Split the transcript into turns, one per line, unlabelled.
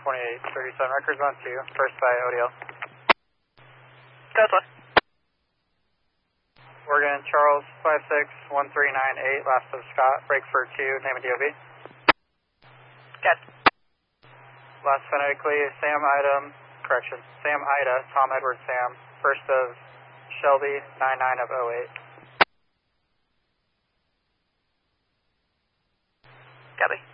2837, records on 2, first by ODL.
Delta.
Oregon, Charles, 561398, last of Scott, break for 2, name and DOB.
Got it.
Last phonetically, Sam Ida, Tom Edward Sam, first of Shelby, 99 of 08.
Copy.